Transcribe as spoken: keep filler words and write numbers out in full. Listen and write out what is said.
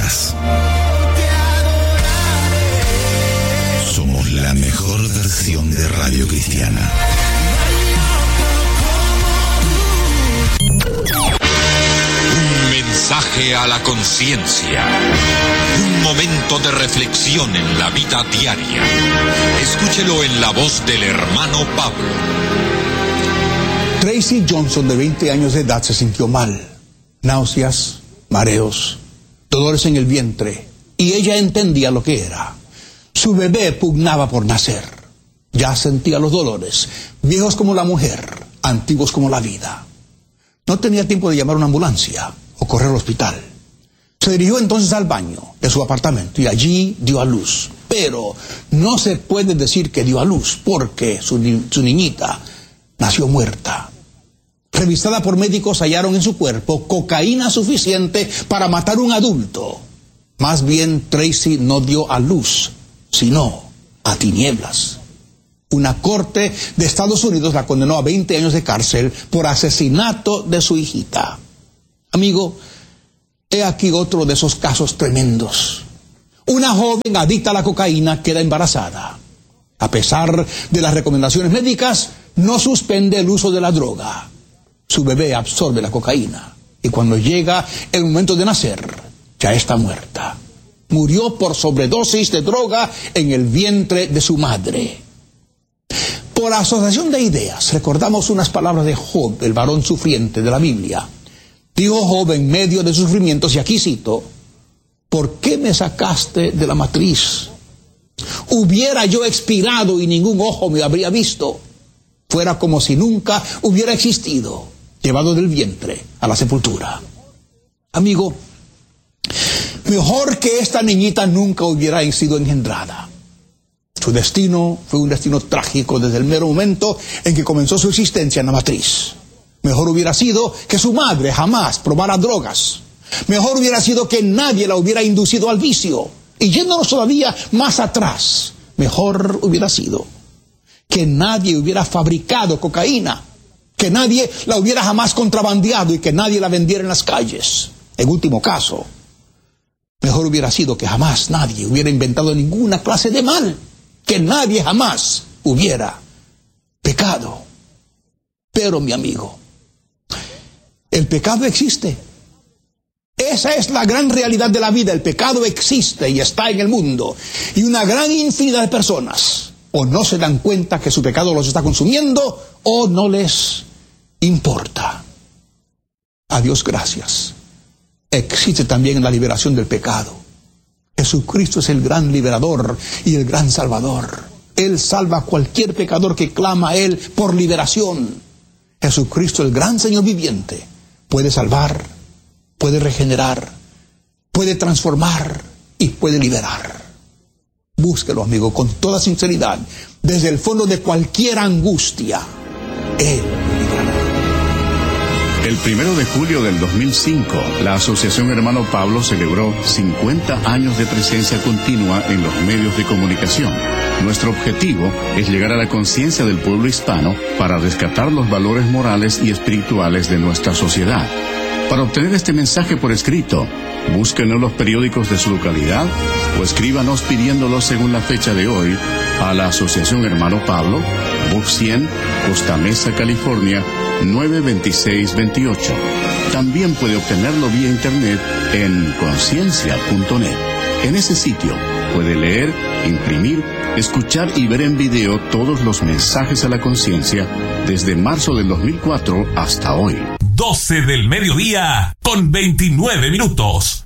más. Somos la mejor versión de Radio Cristiana. Un mensaje a la conciencia. Un momento de reflexión en la vida diaria. Escúchelo en la voz del hermano Pablo. Tracy Johnson, de veinte años de edad, se sintió mal. Náuseas, mareos, dolores en el vientre. Y ella entendía lo que era. Su bebé pugnaba por nacer. Ya sentía los dolores, viejos como la mujer, antiguos como la vida. No tenía tiempo de llamar a una ambulancia o correr al hospital. Se dirigió entonces al baño de su apartamento y allí dio a luz. Pero no se puede decir que dio a luz porque su, ni- su niñita nació muerta. Revisada por médicos, hallaron en su cuerpo cocaína suficiente para matar a un adulto. Más bien, Tracy no dio a luz, sino a tinieblas. Una corte de Estados Unidos la condenó a veinte años de cárcel por asesinato de su hijita. Amigo, he aquí otro de esos casos tremendos. Una joven adicta a la cocaína queda embarazada. A pesar de las recomendaciones médicas, no suspende el uso de la droga. Su bebé absorbe la cocaína y cuando llega el momento de nacer, ya está muerta. Murió por sobredosis de droga en el vientre de su madre. Por asociación de ideas, recordamos unas palabras de Job, el varón sufriente de la Biblia. Dijo Job en medio de sus sufrimientos, y aquí cito: ¿por qué me sacaste de la matriz? Hubiera yo expirado y ningún ojo me habría visto. Fuera como si nunca hubiera existido, llevado del vientre a la sepultura. Amigo, mejor que esta niñita nunca hubiera sido engendrada. Su destino fue un destino trágico desde el mero momento en que comenzó su existencia en la matriz. Mejor hubiera sido que su madre jamás probara drogas. Mejor hubiera sido que nadie la hubiera inducido al vicio. Y yéndonos todavía más atrás, mejor hubiera sido que nadie hubiera fabricado cocaína, que nadie la hubiera jamás contrabandeado y que nadie la vendiera en las calles. En último caso, mejor hubiera sido que jamás nadie hubiera inventado ninguna clase de mal, que nadie jamás hubiera pecado. Pero, mi amigo, el pecado existe. Esa es la gran realidad de la vida. El pecado existe y está en el mundo. Y una gran infinidad de personas o no se dan cuenta que su pecado los está consumiendo o no les importa. A Dios gracias. Existe también la liberación del pecado. Jesucristo es el gran liberador y el gran salvador. Él salva a cualquier pecador que clama a Él por liberación. Jesucristo, el gran Señor viviente, puede salvar, puede regenerar, puede transformar y puede liberar. Búsquelo, amigo, con toda sinceridad, desde el fondo de cualquier angustia. Él librará. El primero de julio del dos mil cinco, la Asociación Hermano Pablo celebró cincuenta años de presencia continua en los medios de comunicación. Nuestro objetivo es llegar a la conciencia del pueblo hispano para rescatar los valores morales y espirituales de nuestra sociedad. Para obtener este mensaje por escrito, búsquenos en los periódicos de su localidad o escríbanos pidiéndolo según la fecha de hoy a la Asociación Hermano Pablo, Box cien, Costa Mesa, California, nueve veintiséis veintiocho. También puede obtenerlo vía internet en conciencia punto net. En ese sitio puede leer, imprimir, escuchar y ver en video todos los mensajes a la conciencia desde marzo del dos mil cuatro hasta hoy. doce del mediodía con veintinueve minutos.